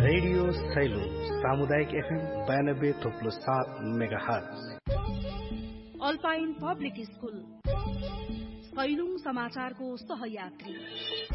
Radio salon सामुदायिक FM 92.7 megahertz. Alpine public school Sailung समाचारको सहयात्री।